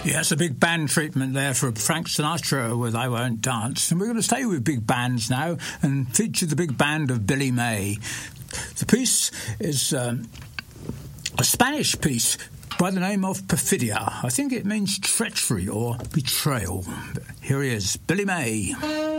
Yes, a big band treatment there for Frank Sinatra with I Won't Dance. And we're going to stay with big bands now and feature the big band of Billy May. The piece is a Spanish piece by the name of Perfidia. I think it means treachery or betrayal. Here he is, Billy May.